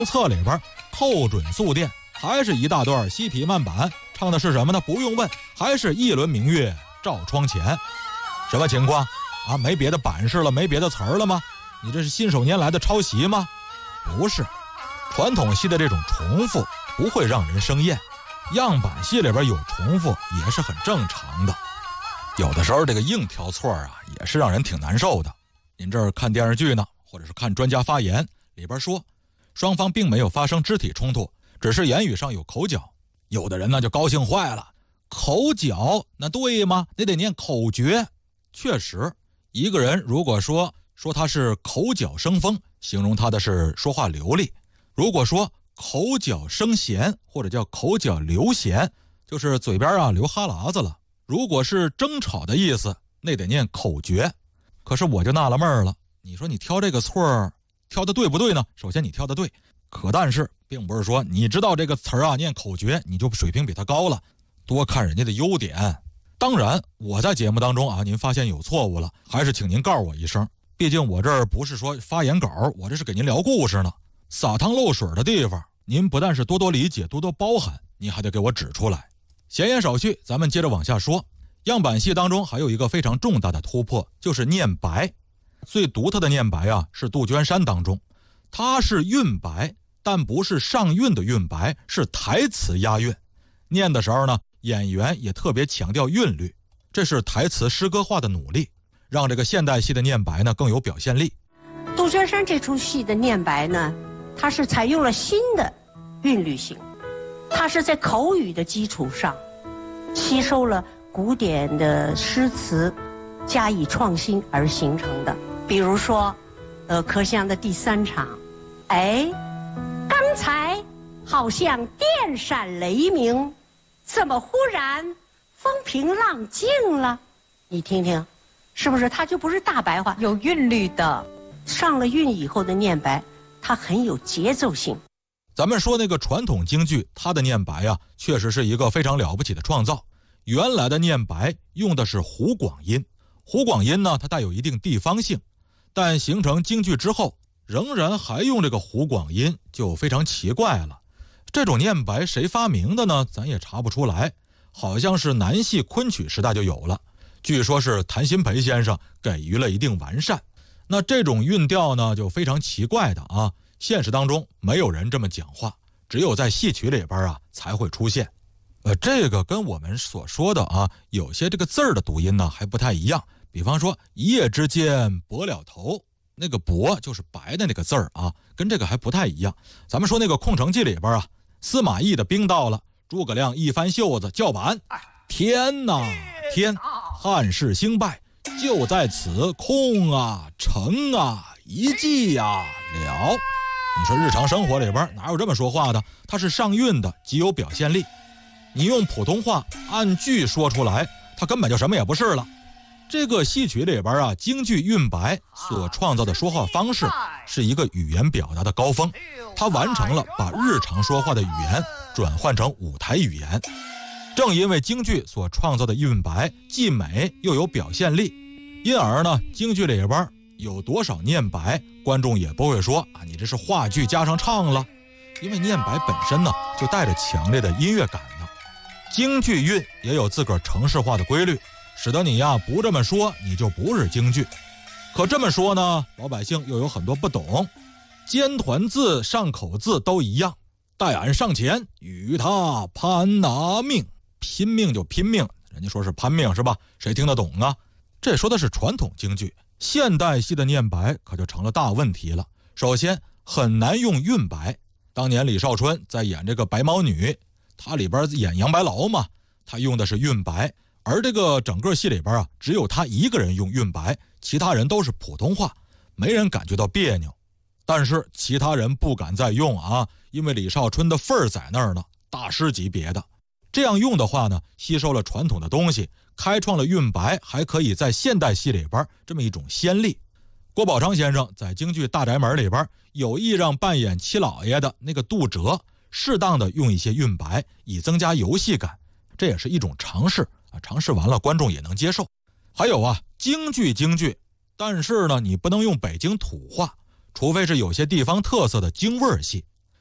册里边透准宿电，还是一大段西皮慢板，唱的是什么呢？不用问，还是一轮明月照窗前。什么情况啊？没别的版式了，没别的词儿了吗？你这是信手拈来的抄袭吗？不是，传统戏的这种重复不会让人生厌，样板戏里边有重复也是很正常的。有的时候这个硬挑错啊，也是让人挺难受的。您这儿看电视剧呢，或者是看专家发言，里边说双方并没有发生肢体冲突，只是言语上有口角。有的人呢就高兴坏了，口角那对吗？那得念口诀。确实，一个人如果说他是口角生风，形容他的是说话流利；如果说口角生涎，或者叫口角流涎，就是嘴边流哈喇子了。如果是争吵的意思，那得念口诀。可是我就纳了闷了，你说你挑这个错挑的对不对呢？首先你挑的对，但是并不是说你知道这个词念口诀你就水平比他高了，多看人家的优点。当然我在节目当中您发现有错误了，还是请您告诉我一声，毕竟我这儿不是说发言稿，我这是给您聊故事呢。撒汤漏水的地方，您不但是多多理解多多包涵，您还得给我指出来。闲言少叙，咱们接着往下说。样板戏当中还有一个非常重大的突破，就是念白。最独特的念白是杜鹃山当中，它是韵白，但不是上韵的韵白，是台词押韵。念的时候呢，演员也特别强调韵律，这是台词诗歌化的努力，让这个现代戏的念白呢更有表现力。 杜鹃山这出戏的念白呢，它是采用了新的韵律性，它是在口语的基础上吸收了古典的诗词加以创新而形成的。比如说柯湘的第3场，刚才好像电闪雷鸣，怎么忽然风平浪静了？你听听，是不是它就不是大白话，有韵律的。上了韵以后的念白，它很有节奏性。 咱们说那个传统京剧，它的念白确实是一个非常了不起的创造。原来的念白用的是湖广音，湖广音呢，它带有一定地方性，但形成京剧之后，仍然还用这个湖广音，就非常奇怪了。这种念白谁发明的呢？咱也查不出来，好像是南戏昆曲时代就有了，据说是谭鑫培先生给予了一定完善。那这种韵调呢，就非常奇怪的现实当中没有人这么讲话，只有在戏曲里边才会出现。这个跟我们所说的有些这个字儿的读音呢还不太一样。比方说一夜之间薄了头，那个薄就是白的那个字儿跟这个还不太一样。咱们说那个空城计里边司马懿的兵到了，诸葛亮一翻袖子叫板，天哪天，汉室兴败，就在此空城一计了。你说日常生活里边哪有这么说话的？它是上韵的，极有表现力。你用普通话按句说出来，它根本就什么也不是了。这个戏曲里边京剧韵白所创造的说话方式是一个语言表达的高峰，它完成了把日常说话的语言转换成舞台语言。正因为京剧所创造的韵白既美又有表现力，因而呢，京剧里边有多少念白，观众也不会说你这是话剧加上唱了，因为念白本身呢就带着强烈的音乐感呢。京剧韵也有自个儿程式化的规律，使得你不这么说你就不是京剧。可这么说呢，老百姓又有很多不懂。尖团字上口字都一样，待俺上前与他攀命，拼命就拼命，人家说是攀命是吧？谁听得懂啊？这说的是传统京剧，现代戏的念白可就成了大问题了。首先很难用韵白，当年李少春在演这个白毛女，他里边演杨白劳嘛，他用的是韵白，而这个整个戏里边只有他一个人用韵白，其他人都是普通话，没人感觉到别扭。但是其他人不敢再用因为李少春的份儿在那儿呢，大师级别的。这样用的话呢，吸收了传统的东西，开创了韵白还可以在现代戏里边这么一种先例。郭宝昌先生在京剧《大宅门》里边有意让扮演七老爷的那个杜哲适当的用一些韵白，以增加游戏感，这也是一种尝试尝试完了观众也能接受。还有京剧，但是呢你不能用北京土话，除非是有些地方特色的京味儿戏。